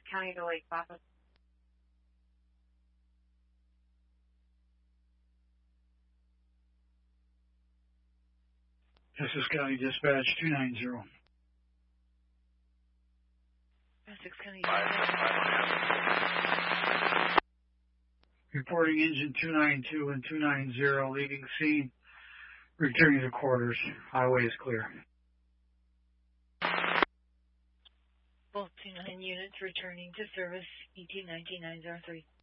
County to Lake Placid. Essex County Dispatch 290. Essex County. Reporting engine 292 and 290 leaving scene, returning to quarters. Highway is clear. Both 29 units returning to service, ET 19903.